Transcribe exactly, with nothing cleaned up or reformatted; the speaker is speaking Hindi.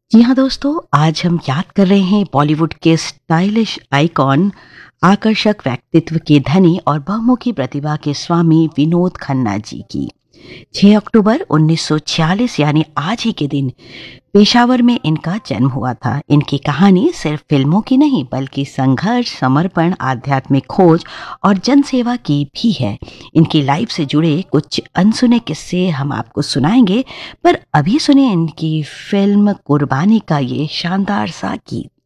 जी हाँ दोस्तों, आज हम याद कर रहे हैं बॉलीवुड के स्टाइलिश आइकॉन, आकर्षक व्यक्तित्व के धनी और बहुमुखी प्रतिभा के स्वामी विनोद खन्ना जी की। छह अक्टूबर उन्नीस सौ छियालीस यानी आज ही के दिन पेशावर में इनका जन्म हुआ था। इनकी कहानी सिर्फ फिल्मों की नहीं बल्कि संघर्ष, समर्पण, आध्यात्मिक खोज और जनसेवा की भी है। इनकी लाइफ से जुड़े कुछ अनसुने किस्से हम आपको सुनाएंगे, पर अभी सुनिए इनकी फिल्म कुर्बानी का ये शानदार सा गीत।